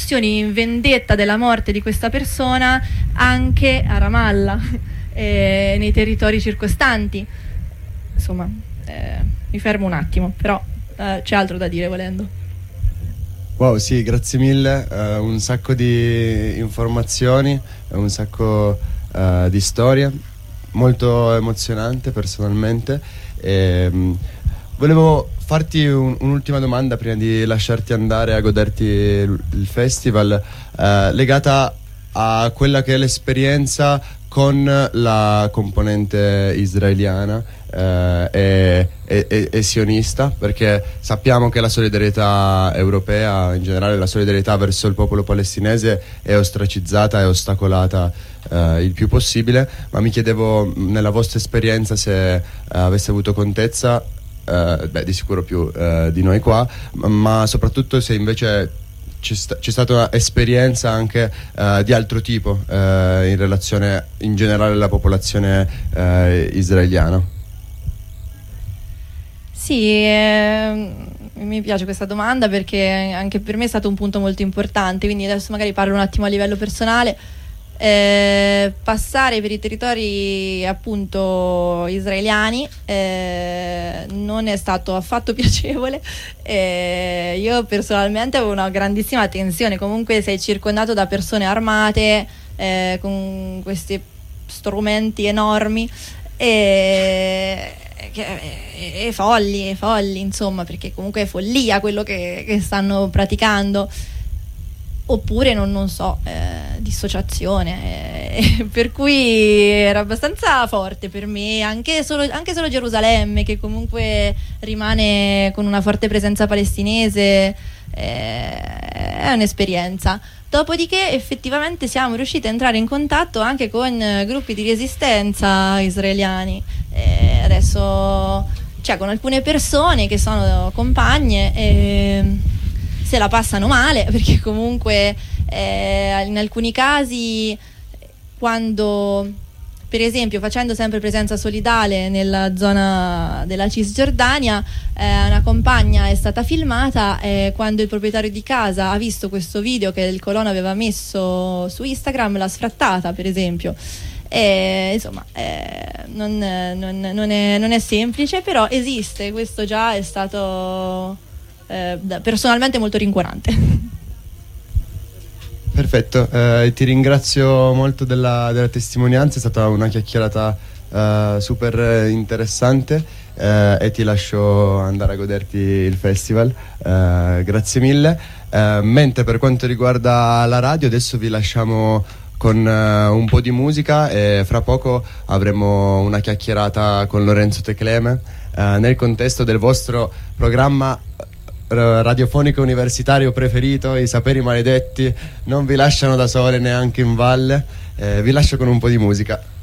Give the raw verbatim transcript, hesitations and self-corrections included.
ripercussioni in vendetta della morte di questa persona anche a Ramallah e nei territori circostanti. Insomma, eh, mi fermo un attimo, però eh, c'è altro da dire volendo. Wow, sì, grazie mille, uh, un sacco di informazioni, un sacco uh, di storie, molto emozionante personalmente. E, um, volevo farti un, un'ultima domanda prima di lasciarti andare a goderti il, il festival, uh, legata a quella che è l'esperienza con la componente israeliana eh, e, e, e sionista, perché sappiamo che la solidarietà europea, in generale la solidarietà verso il popolo palestinese, è ostracizzata e ostacolata eh, il più possibile, ma mi chiedevo, nella vostra esperienza, se eh, aveste avuto contezza, eh, beh, di sicuro più eh, di noi qua, ma, ma soprattutto se invece C'è, sta- c'è stata un'esperienza anche uh, di altro tipo uh, in relazione in generale alla popolazione uh, israeliana. Sì, eh, mi piace questa domanda perché anche per me è stato un punto molto importante, quindi adesso magari parlo un attimo a livello personale. Eh, passare per i territori appunto israeliani eh, non è stato affatto piacevole. Eh, io personalmente avevo una grandissima tensione, comunque sei circondato da persone armate eh, con questi strumenti enormi e, e, e folli, e folli insomma, perché comunque è follia quello che, che stanno praticando. Oppure non, non so, eh, dissociazione, eh, per cui era abbastanza forte per me, anche solo, anche solo Gerusalemme, che comunque rimane con una forte presenza palestinese, eh, è un'esperienza. Dopodiché effettivamente siamo riusciti a entrare in contatto anche con gruppi di resistenza israeliani, eh, adesso cioè con alcune persone che sono compagne e se la passano male, perché comunque eh, in alcuni casi, quando per esempio facendo sempre presenza solidale nella zona della Cisgiordania, eh, una compagna è stata filmata e quando il proprietario di casa ha visto questo video che il colono aveva messo su Instagram, l'ha sfrattata, per esempio. E, insomma, eh, non, non, non, è, non è semplice, però esiste, questo già è stato Eh, personalmente molto rincuorante. Perfetto, eh, ti ringrazio molto della, della testimonianza, è stata una chiacchierata eh, super interessante eh, e ti lascio andare a goderti il festival, eh, grazie mille. Eh, mentre per quanto riguarda la radio, adesso vi lasciamo con uh, un po' di musica e fra poco avremo una chiacchierata con Lorenzo Tecleme uh, nel contesto del vostro programma radiofonico universitario preferito, I Saperi Maledetti. Non vi lasciano da sole neanche in valle, eh, vi lascio con un po' di musica.